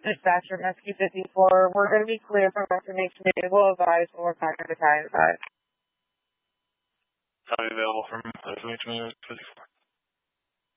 Dispatcher Rescue 54. We're going to be clear from information. It will advise when we're back at the time. Copy available from 54.